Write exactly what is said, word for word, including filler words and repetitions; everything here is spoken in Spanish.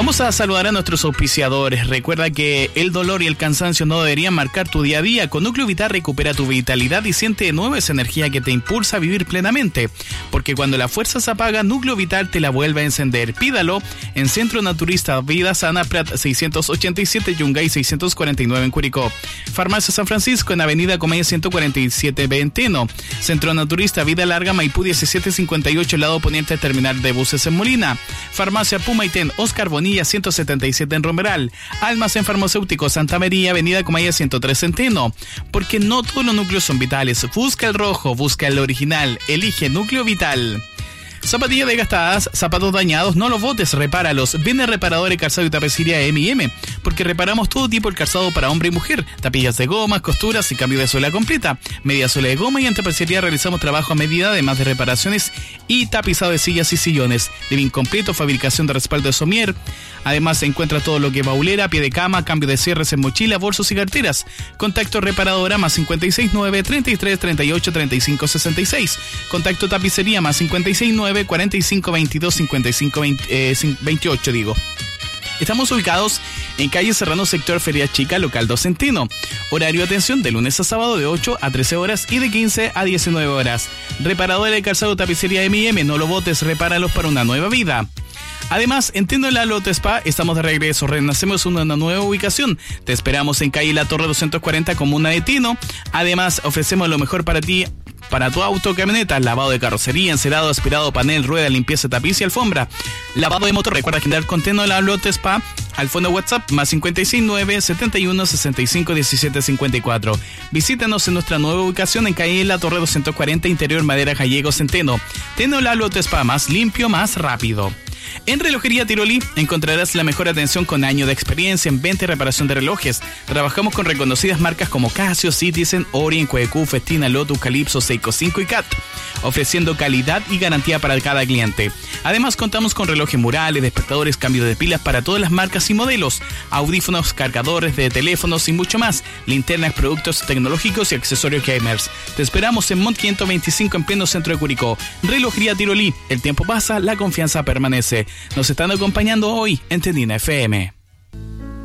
Vamos a saludar a nuestros auspiciadores. Recuerda que el dolor y el cansancio no deberían marcar tu día a día. Con Núcleo Vital recupera tu vitalidad y siente de nuevo esa energía que te impulsa a vivir plenamente. Porque cuando la fuerza se apaga, Núcleo Vital te la vuelve a encender. Pídalo en Centro Naturista Vida Sana, Prat seiscientos ochenta y siete, Yungay seiscientos cuarenta y nueve en Curicó. Farmacia San Francisco en Avenida Comedia ciento cuarenta y siete Venteno. Centro Naturista Vida Larga, Maipú diecisiete cincuenta y ocho, lado poniente terminal de buses en Molina. Farmacia Pumaitén, Oscar Bonilla ciento setenta y siete en Romeral. Almacén Farmacéutico Santa María, Avenida Comaya ciento tres Centeno. Porque no todos los núcleos son vitales. Busca el rojo, busca el original. Elige Núcleo Vital. Zapatillas desgastadas, zapatos dañados, no los botes, repáralos. Viene Reparadores, Calzado y Tapicería eme y eme, porque reparamos todo tipo de calzado para hombre y mujer. Tapillas de gomas, costuras y cambio de suela completa. Media suela de goma, y en tapicería realizamos trabajo a medida, además de reparaciones y tapizado de sillas y sillones. Living completo, fabricación de respaldo de somier. Además se encuentra todo lo que es baulera, pie de cama, cambio de cierres en mochila, bolsos y carteras. Contacto Reparadora más cincuenta y seis nueve, treinta y tres, treinta y ocho, treinta y cinco, sesenta y seis. Contacto Tapicería más cincuenta y seis nueve, cuarenta y cinco, veintidós, cincuenta y cinco, veintiocho, digo. Estamos ubicados en calle Serrano, sector Feria Chica, local dos Centeno. Horario de atención de lunes a sábado de ocho a trece horas y de quince a diecinueve horas. Reparador de calzado, tapicería eme y eme, no lo botes, repáralos para una nueva vida. Además, en Tienda La Lotte Spa estamos de regreso, renacemos una, una nueva ubicación. Te esperamos en calle La Torre doscientos cuarenta, comuna de Tino. Además, ofrecemos lo mejor para ti, para tu auto, camioneta, lavado de carrocería, encerado, aspirado, panel, rueda, limpieza, tapiz y alfombra. Lavado de motor, recuerda generar con Tienda La Lotte Spa al fondo WhatsApp más cincuenta y seis nueve, setenta y uno, sesenta y cinco, diecisiete, cincuenta y cuatro. Visítanos en nuestra nueva ubicación en calle La Torre doscientos cuarenta, interior Madera Gallegos, Centeno. Tienda La Lotte Spa, más limpio, más rápido. En Relojería Tirolí encontrarás la mejor atención con años de experiencia en venta y reparación de relojes. Trabajamos con reconocidas marcas como Casio, Citizen, Orient, Q Q, Festina, Lotus, Calypso, Seiko cinco y Cat, ofreciendo calidad y garantía para cada cliente. Además contamos con relojes murales, despertadores, cambio de pilas para todas las marcas y modelos, audífonos, cargadores de teléfonos y mucho más, linternas, productos tecnológicos y accesorios gamers. Te esperamos en Mont quinientos veinticinco en pleno centro de Curicó. Relojería Tirolí, el tiempo pasa, la confianza permanece. Nos están acompañando hoy en Tendina F M.